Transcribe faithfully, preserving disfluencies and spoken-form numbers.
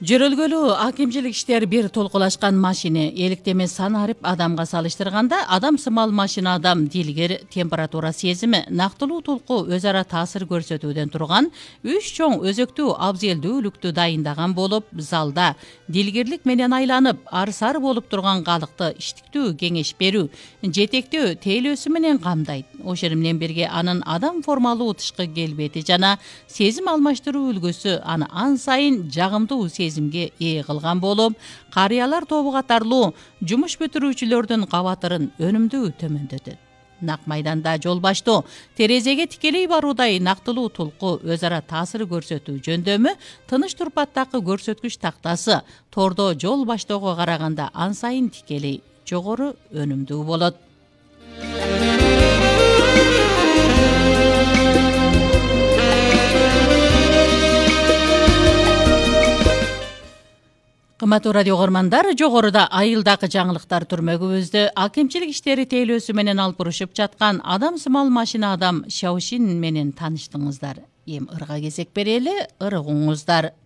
Жөрөлгөлүү акимчилик иштер бир толкулашкан машина электеме сан арып адамга салыштырганда адам сымал машина адам дилгер температура сезими нактылуу толку өз ара таасир көрсөтүүдөн турган үч чоң өзөктүү абзелдүүлүктү дайындаган болуп, залда дилгерлик менен айланып ар сар болуп турган калыкты иштиктүү кеңеш берүү, жетектөө тейлөөсү менен камдайт. Ошол менен бирге анын адам формалуу тышкы келбети жана сезим алмаштыруу үлгүсү аны ан сайын жагымдуу сезимге ээ кылган болуп, карыялар тобу катарлуу жумуш бүтүрүүчүлөрдүн кабатырын өнүмдүү төмөндөтөт. Нак майданда жол баштоо, терезеге тикелей баруудай нактылуу толку өз ара таасир көрсөтүү жөндөмү, тыныч турпаттагы көрсөткүч тактасы тордо жол баштоого караганда ан сайын тикелей жогору өнүмдүү болот. Кымбаттуу радио угармандар, жогоруда айылдагы жаңылыктар түрмөгүбүздө акимчилик иштери тейлөөсү менен алып урушуп жаткан адам сымал машина адам Шаошин менен тааныштыңыздар. Эми ырга кезек берели, ырыгыңыздар.